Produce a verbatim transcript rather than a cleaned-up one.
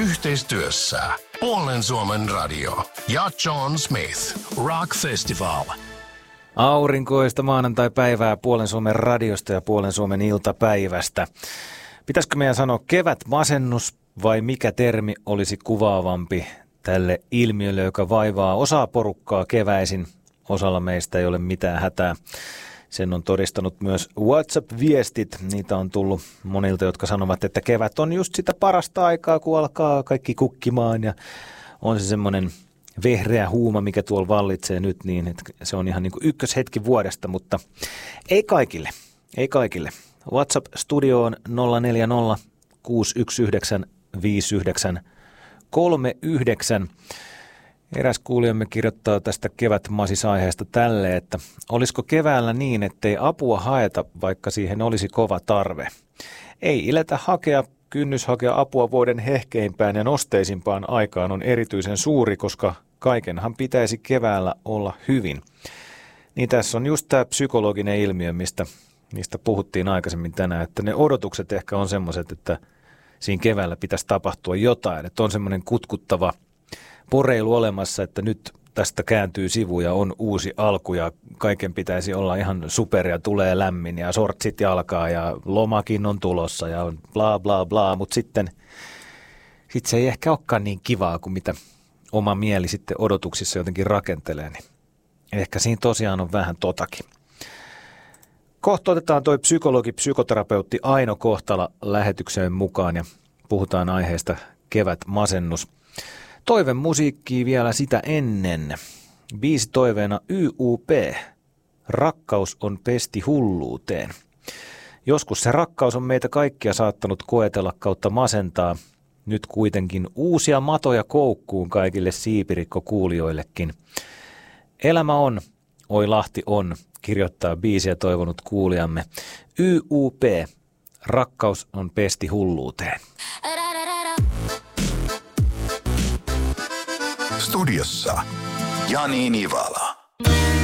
Yhteistyössä Puolen Suomen radio ja John Smith Rock Festival. Aurinkoista maanantai-päivää Puolen Suomen radiosta ja Puolen Suomen iltapäivästä. Pitäisikö meidän sanoa kevätmasennus vai mikä termi olisi kuvaavampi tälle ilmiölle, joka vaivaa osaa porukkaa keväisin? Osalla meistä ei ole mitään hätää. Sen on todistanut myös WhatsApp-viestit. Niitä on tullut monilta, jotka sanovat, että kevät on just sitä parasta aikaa, kun alkaa kaikki kukkimaan. Ja on se semmoinen vehreä huuma, mikä tuolla vallitsee nyt, niin että se on ihan niin kuin ykköshetki vuodesta, mutta ei kaikille. Ei kaikille. WhatsApp-studioon nolla neljä nolla kuusi yksi yhdeksän viisi yhdeksän kolme yhdeksän. Eräs kuulijamme kirjoittaa tästä kevätmasisaiheesta tälle, että olisiko keväällä niin, ettei apua haeta, vaikka siihen olisi kova tarve. Ei iletä hakea, kynnys hakea apua vuoden hehkeimpään ja nosteisimpaan aikaan on erityisen suuri, koska kaikenhan pitäisi keväällä olla hyvin. Niin tässä on just tämä psykologinen ilmiö, mistä, mistä puhuttiin aikaisemmin tänään, että ne odotukset ehkä on semmoiset, että siinä keväällä pitäisi tapahtua jotain, että on semmoinen kutkuttava poreilu olemassa, että nyt tästä kääntyy sivu ja on uusi alku ja kaiken pitäisi olla ihan super ja tulee lämmin ja sortsit jalkaa ja lomakin on tulossa ja on bla bla bla, mutta sitten sit se ei ehkä olekaan niin kivaa kuin mitä oma mieli sitten odotuksissa jotenkin rakentelee, niin ehkä siinä tosiaan on vähän totakin. Kohta otetaan toi psykologi, psykoterapeutti Aino Kohtala lähetykseen mukaan ja puhutaan aiheesta kevätmasennus. Toiven musiikkia vielä sitä ennen. Biisi toiveena Y U P. Rakkaus on pesti hulluuteen. Joskus se rakkaus on meitä kaikkia saattanut koetella kautta masentaa. Nyt kuitenkin uusia matoja koukkuun kaikille siipirikkokuulijoillekin. Elämä on, oi Lahti on, kirjoittaa biisiä toivonut kuulijamme. Y U P. Rakkaus on pesti hulluuteen. Studiossa Jani Nivala.